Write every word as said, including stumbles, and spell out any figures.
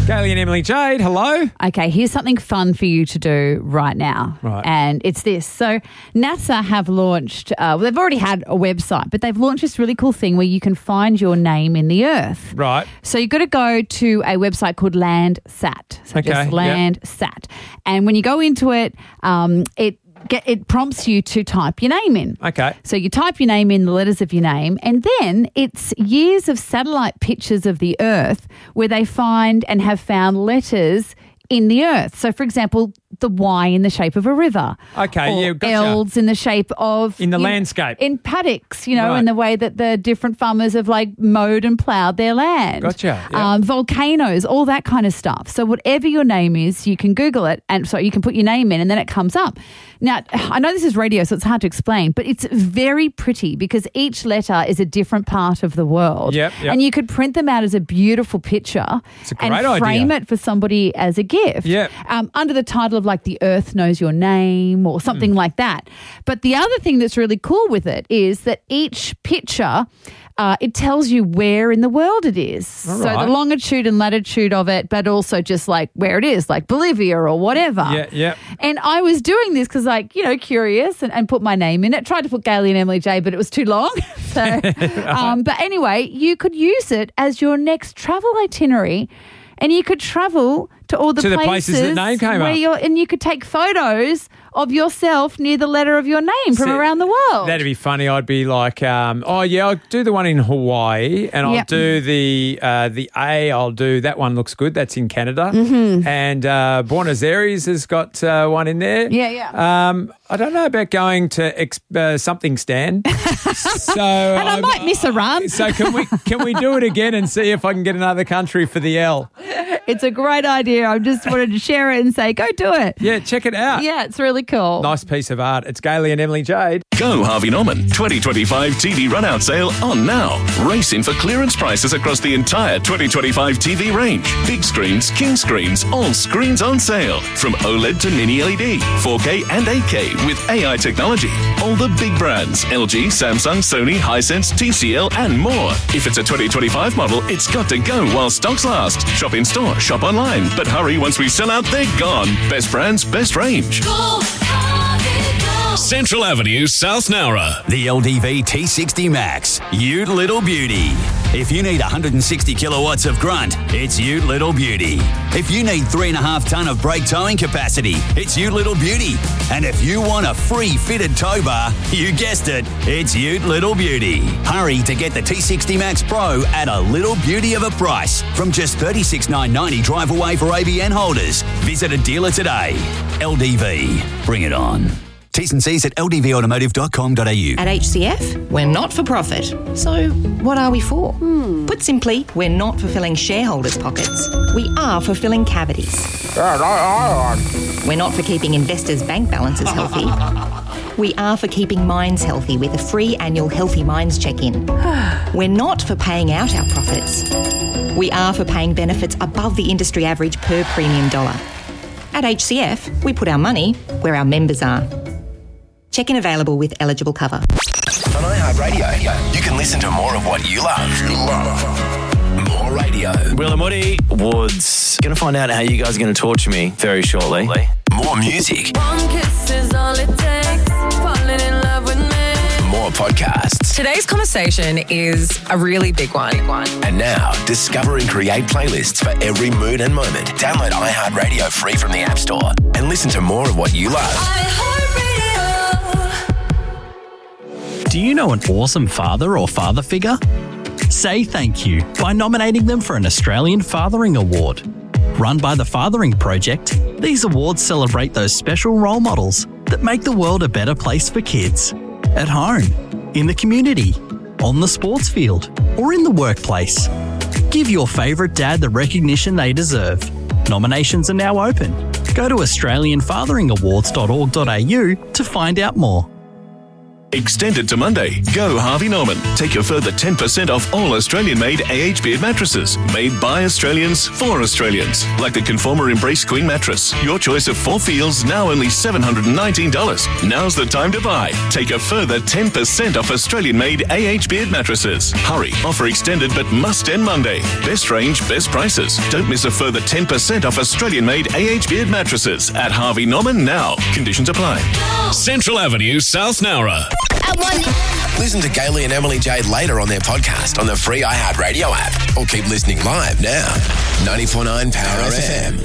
Gailey and Emily Jade, hello. Okay, here's something fun for you to do right now. Right. And it's this. So NASA have launched, uh, well, they've already had a website, but they've launched this really cool thing where you can find your name in the earth. Right. So you've got to go to a website called Landsat. So Okay, just yeah. Landsat. And when you go into it, um, it Get, it prompts you to type your name in. Okay. So you type your name in, the letters of your name, and then it's years of satellite pictures of the Earth where they find and have found letters in the Earth. So, for example, the Y in the shape of a river. Okay, or yeah, gotcha. L's in the shape of... In the you know, landscape. in paddocks, you know, Right. in the way that the different farmers have, like, mowed and ploughed their land. Gotcha, yeah. Um, volcanoes, all that kind of stuff. So whatever your name is, you can Google it, and so you can put your name in and then it comes up. Now, I know this is radio, so it's hard to explain, but it's very pretty because each letter is a different part of the world. Yep, yep. And you could print them out as a beautiful picture It's a and great frame idea. it for somebody as a gift. Yep. Um, under the title of like The Earth Knows Your Name or something Hmm. like that. But the other thing that's really cool with it is that each picture... Uh, it tells you where in the world it is. All so right. the longitude and latitude of it, but also just like where it is, like Bolivia or whatever. Yeah, yeah. And I was doing this because, like, you know, curious and, and put my name in it. Tried to put Gailey and Emily J, but it was too long. so, um, but anyway, you could use it as your next travel itinerary, and you could travel to all the To the places, places that name came where up. you're, and you could take photos of yourself near the letter of your name from See, around the world. That'd be funny. I'd be like, um, oh yeah, I'll do the one in Hawaii, and I'll Yep. do the uh, the A. I'll do that one. Looks good. That's in Canada, Mm-hmm. and uh, Buenos Aires has got uh, one in there. Yeah, yeah. Um, I don't know about going to ex- uh, something stand. so, and I might miss a run. So can we can we do it again and see if I can get another country for the L? It's a great idea. I just wanted to share it and say, go do it. Yeah, check it out. Yeah, it's really cool. Nice piece of art. It's Gailey and Emily Jade. Go Harvey Norman twenty twenty-five T V run-out sale on now. Race in for clearance prices across the entire twenty twenty-five T V range. Big screens, king screens, all screens on sale. From OLED to mini L E D, four K and eight K with A I technology. All the big brands, L G, Samsung, Sony, Hisense, T C L and more. If it's a twenty twenty-five model, it's got to go while stocks last. Shop in store, shop online. But hurry, once we sell out, they're gone. Best brands, best range. Central Avenue, South Nowra. The L D V T sixty Max, Ute Little Beauty. If you need one hundred sixty kilowatts of grunt, it's Ute Little Beauty. If you need three and a half ton of brake towing capacity, it's Ute Little Beauty. And if you want a free fitted tow bar, you guessed it, it's Ute Little Beauty. Hurry to get the T sixty Max Pro at a little beauty of a price from just thirty-six thousand nine hundred ninety drive away for A B N holders. Visit a dealer today. L D V, bring it on. T's and C's at l d v automotive dot com dot a u. At H C F, we're not for profit. So, what are we for? Hmm. Put simply, we're not for filling shareholders' pockets. We are for filling cavities. We're not for keeping investors' bank balances healthy. We are for keeping minds healthy with a free annual Healthy Minds check-in. We're not for paying out our profits. We are for paying benefits above the industry average per premium dollar. At H C F, we put our money where our members are. Check-in available with eligible cover. On iHeartRadio, you can listen to more of what you love. You love. More radio. Will and Woody Woods. Going to find out how you guys are going to torture me very shortly. More music. One kiss is all it takes. Falling in love with me. More podcasts. Today's conversation is a really big one. Big one. And now, discover and create playlists for every mood and moment. Download iHeartRadio free from the App Store and listen to more of what you love. Do you know an awesome father or father figure? Say thank you by nominating them for an Australian Fathering Award. Run by the Fathering Project, these awards celebrate those special role models that make the world a better place for kids. At home, in the community, on the sports field, or in the workplace. Give your favourite dad the recognition they deserve. Nominations are now open. Go to australian fathering awards dot org dot a u to find out more. Extended to Monday. Go Harvey Norman. Take a further ten percent off all Australian-made A H Beard mattresses. Made by Australians for Australians. Like the Conformer Embrace Queen mattress. Your choice of four feels, now only seven hundred nineteen dollars. Now's the time to buy. Take a further ten percent off Australian-made A H Beard mattresses. Hurry. Offer extended but must end Monday. Best range, best prices. Don't miss a further ten percent off Australian-made A H Beard mattresses at Harvey Norman now. Conditions apply. Central Avenue, South Nowra. Listen to Gailey and Emily Jade later on their podcast on the free iHeartRadio app, or keep listening live now. ninety-four point nine Power F M.